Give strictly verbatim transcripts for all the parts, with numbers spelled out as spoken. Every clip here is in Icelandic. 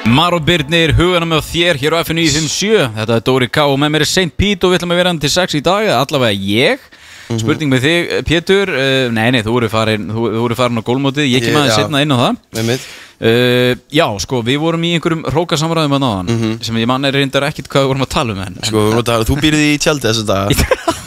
Mar og Birnir, huganum með þér hér á F N níu fimm sjö. Þetta er Dóri K og með mér er Saint Pete og við ætlum að vera hann til sex í dag, allavega ég. Mm-hmm. Spurning með þig, Pétur. Uh, nei, nei, þú voru farin, þú, þú voru farin á gólmótið. Ég kem aðeins seinna inn á það. Með mitt. Uh, já, sko, við vorum í einhverjum hrókasamræðum að náðan, mm-hmm. sem ég man er reyndar ekkert hvað við vorum að tala um henn. Sko, við vorum að tala, þú býrði í tjaldi þess að daga.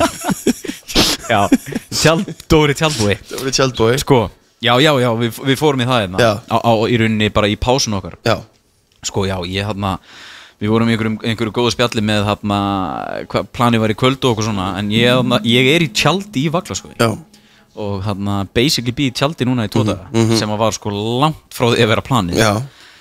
Já, tjald, Dóri tjaldbúi. Dóri tjaldbúi. Sko, já, já, já, við, við fórum í það hérna, á, á, í rauninni bara í pásun okkar. Já. Sko, já, ég hérna, við vorum í einhverjum, einhverju góðu spjalli með hérna, hvað planið var í kvöld og okkur svona, en ég, hérna, ég er í tjaldi í Vaglaskógi. Já. Og hérna, basically býð í tjaldi núna í tvo daga, mm-hmm. sem var sko langt frá því að vera planið. Já.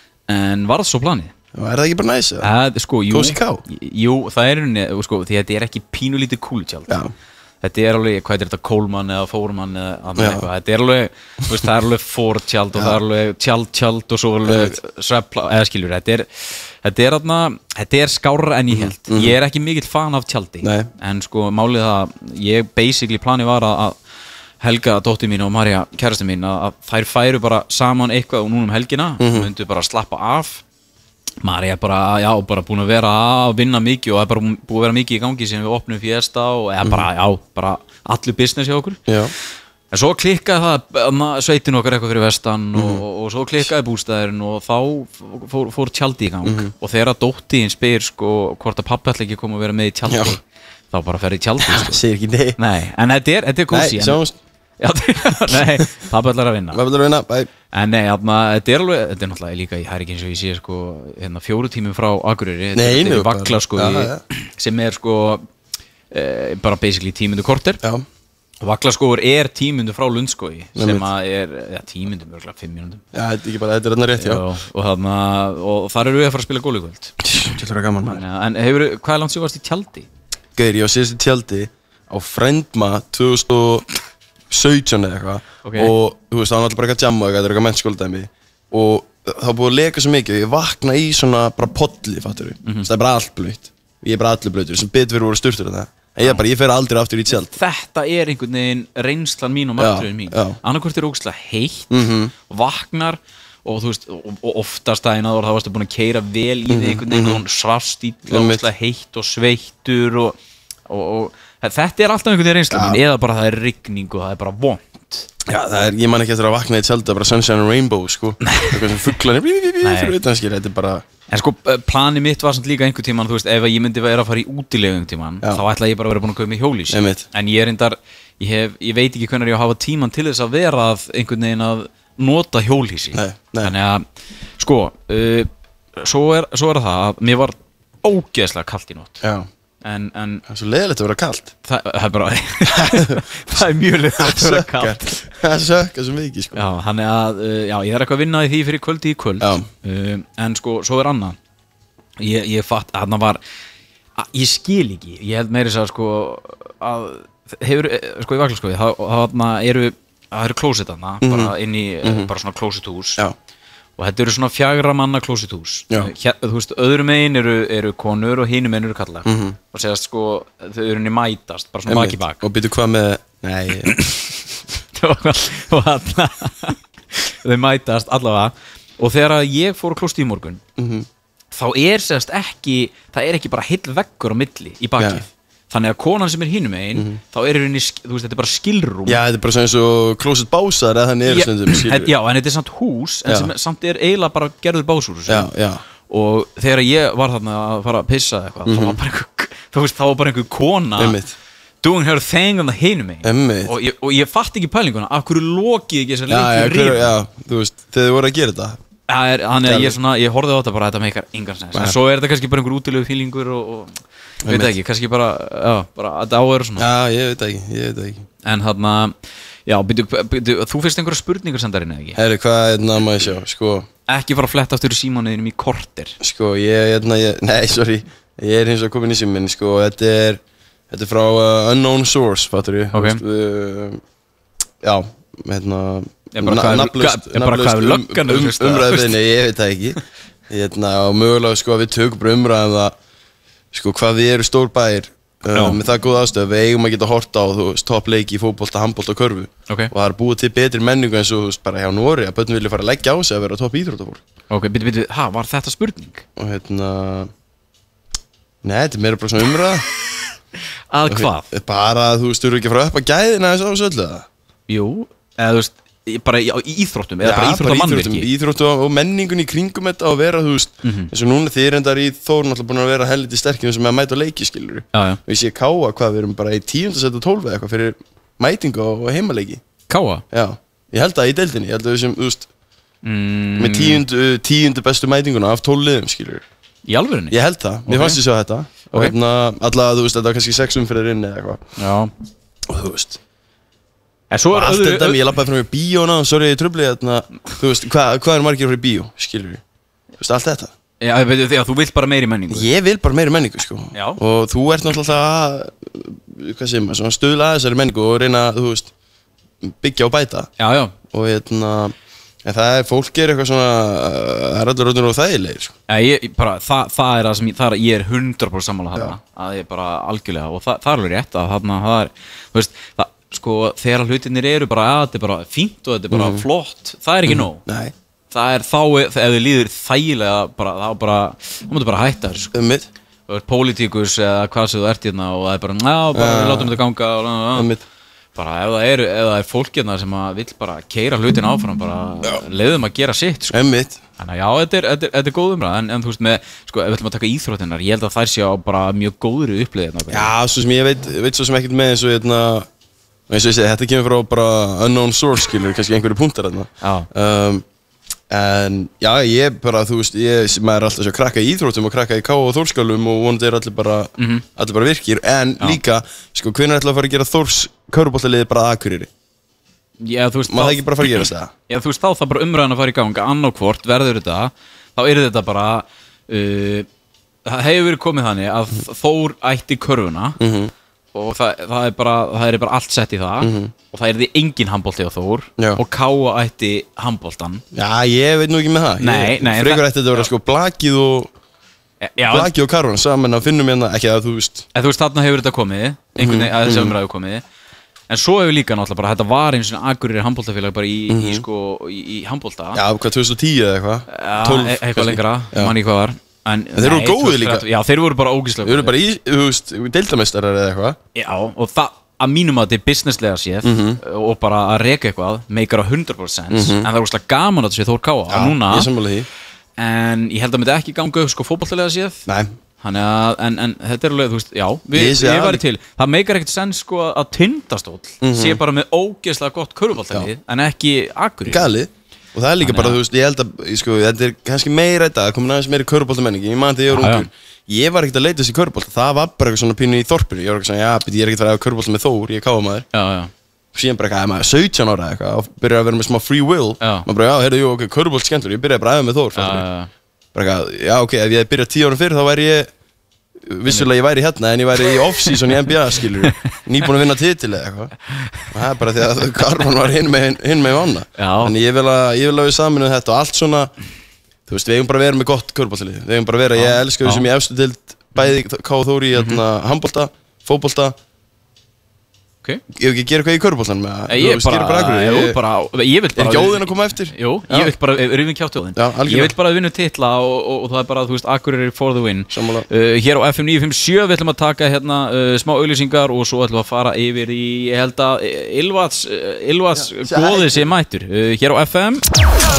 En var það svo planið? Já, er það ekki bara næs? Uh, sko, jú, Kósi ká? Jú, það er unni, sko, því þetta er ekki pínulítið kúlutjald. Já. Þetta er alveg, hvað er þetta, Kólmann eða Fórmann eða annað eitthvað. Þetta er alveg, þú veist, það er alveg fórtjald og það er alveg tjald-tjald og svo alveg svefla, eða skiljur, þetta er, þetta er þarna, þetta er skárra en ég held. Mm-hmm. Ég er ekki mikill fan af tjaldi. Nei. En sko, málið það, ég basically planið var að Helga, dóttir mín og Marja, kærasti mín, að þær færu bara saman eitthvað og núna um helgina, mm-hmm. myndu bara slappa af. Marja bara, já, bara búin að vera að vinna mikið og það er bara búin að vera mikið í gangi sem við opnum Fiesta og eða bara, já, bara allir business hjá okkur. Já. En svo klikkaði það, sveitin okkar eitthvað fyrir vestan mm-hmm. og, og svo klikkaði bústæðurinn og þá fór, fór tjaldi í gang. Mm-hmm. Og þegar dóttirin spyr, sko, hvort að pabbi ætla ekki að koma að vera með í tjaldi, já. Þá bara fer í tjaldi, sko. Segir ekki nei. Nei, en þetta er, þetta er kósí. Nei, sjáumst. Já, nei, pabbi ætlar að vinna. Pabbi ætlar að vinna, bæ. En nei, þarna, þetta er alveg, þetta er náttúrulega líka, það er ekki eins og ég sé, sko, hérna fjóru tímum frá Akureyri, þetta er í Vaglaskógi, ja, ja. Sem er, sko, e, bara basically tímundu korter. Já. Vaglaskógur er tímundu frá Lundskógi, sem að er, ja, tímundu, mjög fimm mínúndum. Já, þetta er ekki bara, þetta er þarna rétt, já. Já, og þarna, og þar eru við að fara að spila golf í kvöld. Þetta er gaman, maður. En hefur, hvað er langt sem varst í tjaldi? Gauður, ég var síðast í tjaldi á Frendma tvö þúsund og sautján eða eitthvað, okay. Og þú veist, það var alltaf bara eitthvað jamma eitthvað, þetta er eitthvað mennskóldæmi og það var búið að leka svo mikið og ég vakna í svona bara polli, fattur við, mm-hmm. Það er bara allt blöytt, ég er bara allir blöytur, sem betur fyrir voru sturtur en það, en ég, bara, ég fer aldrei aftur í tjald. Þetta er einhvern veginn reynslan mín og martröðin mín, annarkvort er ógeðslega heitt, mm-hmm. Vaknar og þú veist, og, og oftast daginn áður þá varstu búin að keyra vel í þig einhvern veginn og svafst ítla, ógeðslega heitt og sveittur og, og, og þetta er alltaf einhvern veginn reynsla mín, eða bara það er rigning og það er bara vont. Já, það er, ég man ekki eftir að vakna í tjaldi, bara sunshine and rainbow, sko. Eitthvað sem fuglarnir, bí, bí, bí, bí, fyrir utan, skil, þetta er bara... En sko, planið mitt var samt líka einhvern tímann, þú veist, ef ég myndi vera að fara í útilegu einhvern tímann, þá ætla ég bara að vera búin að kaupa mig hjólhýsi. Einmitt. En ég er reyndar, ég hef, ég veit ekki hvenær ég á að hafa tímann til þess að vera að einhvern veginn að nota hjólhýsi. Nei, nei. Þannig að, sko, uh, svo er, svo er það að mér var ógeðslega kalt í nótt. Já. En, en það er svo leiðilegt að vera kalt. Það, það er bara það er mjög leiðilegt að vera kalt. Það sökkar svo mikið, sko. Já, þannig að uh, já, ég er eitthvað að vinna í því fyrir kvöldi í kvöld. Uh, en sko, svo er annað. Ég, ég fatt að það var að, ég skil ekki. Ég held meira þess að sko að hefur sko í Vaglaskógi þarna eru það eru klósett þarna, mm-hmm. bara inn í mm-hmm. bara svona klósetthús. Já. Og þetta eru svona fjagra manna klósetthús. Hér, þú veist, öðru megin eru, eru konur og hinum megin eru kallar. Mm-hmm. Og segast sko, þau eru henni mætast, bara svona bak í bak. Og byrju hvað með, nei. Og þarna, þau mætast allavega. Og þegar ég fór á klósettið í morgun, mm-hmm. þá er segast ekki, það er ekki bara heill veggur á milli í bakið. Yeah. Þannig að konan sem er hinum megin, mm-hmm. þá er henni, þú veist, þetta er bara skilrúm. Já, þetta er bara svona eins og klósettbásar eða þannig eru stundum skilrúm. Já, en þetta er samt hús, en sem, samt er eiginlega bara gerður básúr. Já, já. Og þegar ég var þarna að fara að pissa eitthvað, mm-hmm. þá var bara einhver, þú veist, þá var bara einhver kona Einmitt. Doing her thing on the hinum megin. Og ég, og ég fatt ekki pælinguna, af hverju lokið ekki þessar leikir ríð. Já, já, þú veist, þegar þið voru að gera þetta. Er, þannig að ég, svona, ég horfði á þetta bara að þetta meikar engan sens. En svo er þetta kannski bara einhver útilegu fílingur og, og veit ekki, kannski bara, já, bara að þetta áður svona. Já, ég veit ekki, ég veit ekki. En þarna, já, byrju, byrju, þú fyrst einhverja spurningur sendarinn eða ekki? Herri, hvað er þetta maður sjá, sko. Ekki fara að fletta aftur í símániðinum í korter. Sko, ég, hérna, ég, nei, sorry, ég er hins vegar komin í síminn, sko, þetta er, þetta er frá uh, unknown source, fattur ég. Ok. Veist, uh, já, hérna... Ég bara hvað er löggan um, um, umræðinni, ég veit það ekki hérna, og mögulega sko að við tökum bara umræðum það sko hvað við erum stór bæir uh, með það góð aðstöð, við eigum að geta horta á þú veist toppleiki í fótbolta, handbolta og körfu okay. Og það er búið til betri menningu eins og þú veist bara hjá Nóri að börn vilja fara að leggja á sig að vera topp íþróttafólk Ok, byrju, byrju, ha, var þetta spurning? Og hérna Nei, þetta er meira bara svona umræða Að hvað? Bara, þú veist, þú eru ekki að fara upp að gæðina þess á þessu öllu það? Jú, eða þú veist, bara í, í íþróttum eða bara íþrótta mannverki Íþróttum og menningun í kringum þetta og vera, þú veist mm -hmm. eins og núna þið reyndar í Þór náttúrulega búin að vera helviti sterkir sem að mæta á leiki, skilur já, já. Og ég sé Káa, hvað, við erum bara í tíunda seti og tólf eitthvað fyrir mætingu og heimaleiki Káa? Já, ég held að í deildinni, ég held að við sem, þú veist mm. með tíundu, tíundu bestu mætinguna af tólf liðum, skilur Í alvörunni? Ég held það, mér okay. fannst ég sjá þetta okay. Og hérna, alla, þú veist, þetta var kannski sex umferðir inn eða eitthvað Já Og þú veist Og allt þetta, ég lappaði frá mér bíóna, sorry ég tröfli hérna Þú veist, hvað hva er margir fyrir bíó, skilur við Þú veist, allt þetta Já, já, þú vilt bara meiri menningu Ég vil bara meiri menningu, sko Já. Og þú ert náttúrulega að, hvað segir maður, svona stuðla að þessari menningu og reyna, þú veist, byggja og bæta Já, já Og hérna En það er, fólk er eitthvað svona, það er allir röndur og þægilegir, sko. Já, ég, bara, það, það er það sem ég, það er, ég er hundrað prósent sammála þarna, að ég bara algjörlega, og það, það er alveg rétt að þarna, það er, þú veist, það, sko, þegar hlutirnir eru bara, að þetta er bara fínt og þetta er bara mm. flott, það er ekki mm. nóg. Nei. Það er þá, ef þið líður þægilega, bara, þá bara, þá mútu bara hætta þessu, sko. Um mitt. Þú ert pólitíkus eða hvað sem þú ert hérna og það er bara, já, bara, uh, látum þetta ganga og, um mitt. Bara ef það eru, ef það er fólkina sem að vill bara keyra hlutin áfram, bara leiðum að gera sitt, sko. Einmitt. Þannig að já, þetta er, þetta er, þetta er góð umræða, en, en þú veist með, sko, ef við ætlum að taka íþróttinnar, ég held að þær sé á bara mjög góðri uppleiðina. Já, svo sem ég veit, veit svo sem ekkert með eins og hérna, eins og ég segi, þetta kemur frá bara unknown source, skilur, kannski einhverju punktar hérna. Já. Um, en já, ég bara, þú veist, ég, maður er alltaf svo að krakka í íþróttum og krakka í Ká og Þórskálum og vonandi er allir bara, mm -hmm. allir bara virkir, en já. Líka, sko, hvenær ætla að fara að gera Þórs körfuboltaliðið bara að Akureyri? Já, þú veist, maður það ekki bara að fara að gera það? Já, þú veist, þá það bara umræðan að fara í ganga, annarkvort verður þetta, þá er þetta bara, uh, það hefur verið komið þannig að Þór ætti körfuna mm -hmm. og það, það er bara, það er bara allt sett í það mm -hmm. og það er því engin handbolti á Þór já. Og Káa ætti handboltan. Já, ég veit nú ekki með það. Nei, ég, nei. Frekar ætti þetta að vera sko blakið og, já, blakið og karvan saman að finnum hérna, ekki að þú veist. En þú veist, þarna hefur þetta komið, einhvern veginn, að þessi umræðu komið. En svo hefur líka náttúrulega bara, þetta var eins og Akureyri handboltafélag bara í, mm -hmm. í sko, í, í handbolta. Já, hvað, tvö þúsund og tíu eða eitthvað? Já, tólf, e eitthvað lengra, mann í hvað var. En, en þeir voru góðið líka. Já, þeir voru bara ógeðslega góðir. Þeir voru bara í, þú veist, deildameistarar eða eitthvað. Já, og það, að mínum að þetta er businesslega séð mm -hmm. og bara að reka eitthvað, meikar á hundrað prósent sens, mm -hmm. en það er úrslega gaman að þetta sé Þór Káa. Já, núna, ég sammála því. En ég held að þetta ekki ganga upp sko fótboltalega séð. Nei. Þannig að, en, en þetta er alveg, þú veist, já, við, ég væri til. Það meikar ekkert sens sko að Tindastóll mm -hmm. sé bara með ógeðslega gott körfuboltalið, en ekki Akureyri. Galið. Og það er líka bara, þú veist, ég held að, sko, þetta er kannski meira þetta, það komin aðeins meiri körfuboltamenningi. Ég man þegar ég var ungur, ég var ekkert að leita þessi körfubolta, það var bara eitthvað svona pínu í þorpinu. Ég var eitthvað svona, já, ég er ekkert að fara að körfubolta með Þór, ég er Káamaður. Já, já. Síðan bara eitthvað, maður sautján ára eitthvað, og byrjaði að vera með smá free will. Já. Maður bara, já, heyrðu, jú, ok, körfubolt skemmtur, ég byrjaði bara að æfa með Þór. Já, já. Bara eitthvað, já, ok, ef ég hefði byrjað tíu árum fyrir, þá væri ég, vissulega ég væri hérna, en ég væri í off-season í N B A, skilur, nýbúin að vinna titil eða eitthvað. Og það er bara því að Karvan var hinn með, hinn með vanna. Þannig ég vil að, ég vil að við saminu þetta og allt svona, þú veist, við eigum bara að vera með gott körfuboltalið. Við eigum bara að vera, ég elska þau sem ég efstu til bæði Ká og Þór í hérna handbolta, fótbolta. Okay. Ég vil ekki gera eitthvað í körfuboltanum með það. Ég, bara, bara, ég, ég, bara, ég vil bara... Er ekki óðinn að koma eftir? Jú, já. Ég vil bara, við erum kjátt óðinn. Ég vil bara vinna titla og, og, og það er bara, þú veist, Akureyri for the win. Sammála. Uh, hér á F M níu fimm sjö við ætlum að taka hérna uh, smá auglýsingar og svo ætlum við að fara yfir í, ég held að, Ylvats, uh, Ylvats góði sem mættur. Uh, hér á F M.